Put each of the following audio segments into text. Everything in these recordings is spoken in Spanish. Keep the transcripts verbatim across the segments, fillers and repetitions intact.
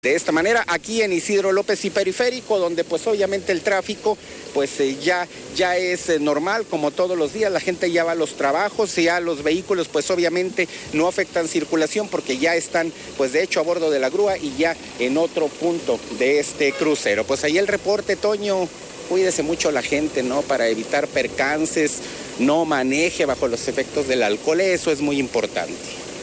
De esta manera, aquí en Isidro López y Periférico, donde pues obviamente el tráfico pues eh, ya, ya es eh, normal, como todos los días, la gente ya va a los trabajos, ya los vehículos pues obviamente no afectan circulación porque ya están pues de hecho a bordo de la grúa y ya en otro punto de este crucero. Pues ahí el reporte, Toño, cuídese mucho la gente, ¿no? Para evitar percances, no maneje bajo los efectos del alcohol, eso es muy importante.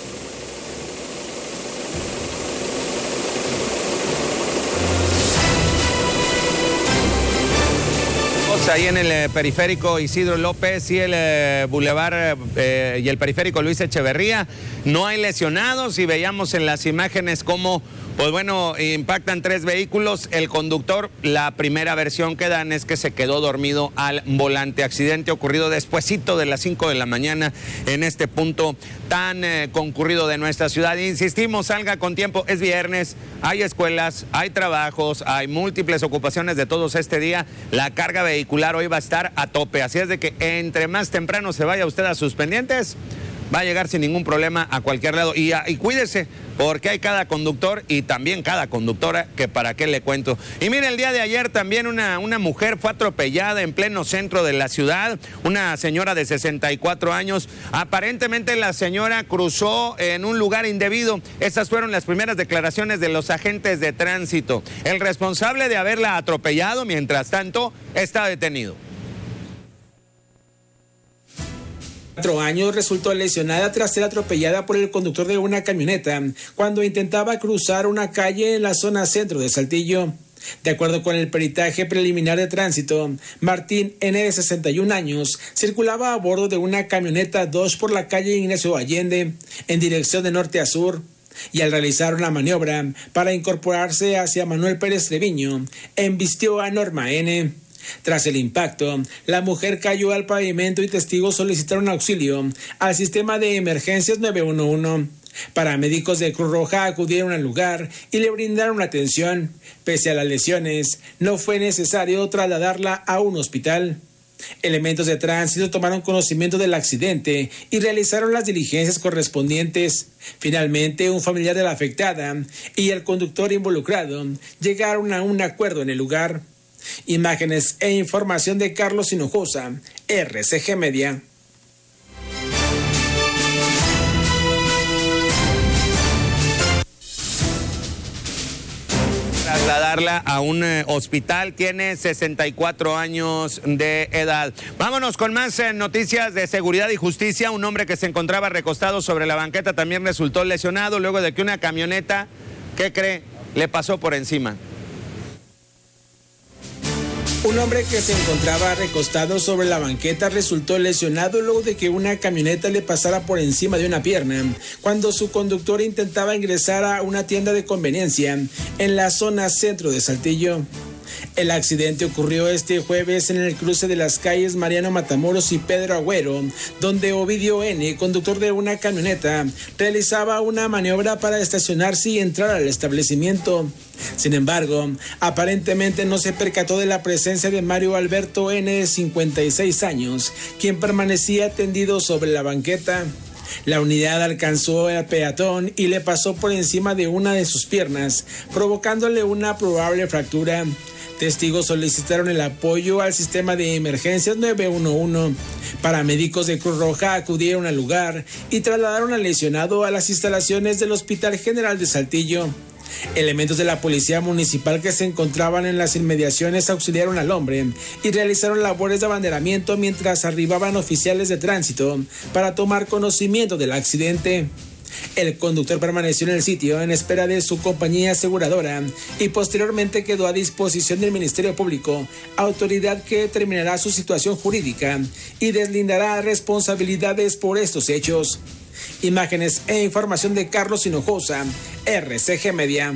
Ahí en el eh, periférico Isidro López y el eh, bulevar eh, y el periférico Luis Echeverría, no hay lesionados y veíamos en las imágenes cómo, pues bueno, impactan tres vehículos. El conductor, la primera versión que dan es que se quedó dormido al volante. Accidente ocurrido despuesito de las cinco de la mañana en este punto tan eh, concurrido de nuestra ciudad. Insistimos, salga con tiempo, es viernes, hay escuelas, hay trabajos, hay múltiples ocupaciones de todos este día. La carga vehicular hoy va a estar a tope, así es de que entre más temprano se vaya usted a sus pendientes, va a llegar sin ningún problema a cualquier lado. Y, y cuídese, porque hay cada conductor y también cada conductora que para qué le cuento. Y mire, el día de ayer también una, una mujer fue atropellada en pleno centro de la ciudad, una señora de sesenta y cuatro años. Aparentemente la señora cruzó en un lugar indebido. Estas fueron las primeras declaraciones de los agentes de tránsito. El responsable de haberla atropellado, mientras tanto, está detenido. Cuatro años resultó lesionada tras ser atropellada por el conductor de una camioneta cuando intentaba cruzar una calle en la zona centro de Saltillo. De acuerdo con el peritaje preliminar de tránsito, Martín N., de sesenta y un años, circulaba a bordo de una camioneta Dodge por la calle Ignacio Allende en dirección de norte a sur, y al realizar una maniobra para incorporarse hacia Manuel Pérez Treviño, embistió a Norma N. Tras el impacto, la mujer cayó al pavimento y testigos solicitaron auxilio al sistema de emergencias nueve uno uno. Paramédicos de Cruz Roja acudieron al lugar y le brindaron atención. Pese a las lesiones, no fue necesario trasladarla a un hospital. Elementos de tránsito tomaron conocimiento del accidente y realizaron las diligencias correspondientes. Finalmente, un familiar de la afectada y el conductor involucrado llegaron a un acuerdo en el lugar. Imágenes e información de Carlos Hinojosa, R C G Media. Trasladarla a un eh, hospital, tiene sesenta y cuatro años de edad. Vámonos con más eh, noticias de seguridad y justicia. Un hombre que se encontraba recostado sobre la banqueta también resultó lesionado luego de que una camioneta, ¿qué cree?, le pasó por encima. Un hombre que se encontraba recostado sobre la banqueta resultó lesionado luego de que una camioneta le pasara por encima de una pierna cuando su conductor intentaba ingresar a una tienda de conveniencia en la zona centro de Saltillo. El accidente ocurrió este jueves en el cruce de las calles Mariano Matamoros y Pedro Agüero, donde Ovidio N., conductor de una camioneta, realizaba una maniobra para estacionarse y entrar al establecimiento. Sin embargo, aparentemente no se percató de la presencia de Mario Alberto N., de cincuenta y seis años, quien permanecía tendido sobre la banqueta. La unidad alcanzó al peatón y le pasó por encima de una de sus piernas, provocándole una probable fractura. Testigos solicitaron el apoyo al sistema de emergencias nueve uno uno. Paramédicos de Cruz Roja acudieron al lugar y trasladaron al lesionado a las instalaciones del Hospital General de Saltillo. Elementos de la policía municipal que se encontraban en las inmediaciones auxiliaron al hombre y realizaron labores de abanderamiento mientras arribaban oficiales de tránsito para tomar conocimiento del accidente. El conductor permaneció en el sitio en espera de su compañía aseguradora y posteriormente quedó a disposición del Ministerio Público, autoridad que determinará su situación jurídica y deslindará responsabilidades por estos hechos. Imágenes e información de Carlos Hinojosa, R C G Media.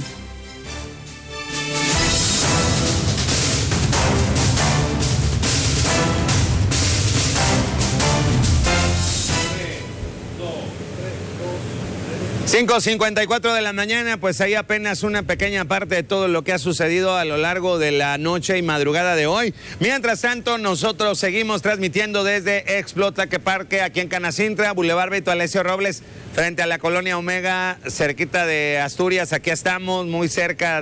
cinco cincuenta y cuatro de la mañana, pues ahí apenas una pequeña parte de todo lo que ha sucedido a lo largo de la noche y madrugada de hoy. Mientras tanto, nosotros seguimos transmitiendo desde Explotaque Parque, aquí en Canacintra, Boulevard Beto Alessio Robles, frente a la colonia Omega, cerquita de Asturias. Aquí estamos, muy cerca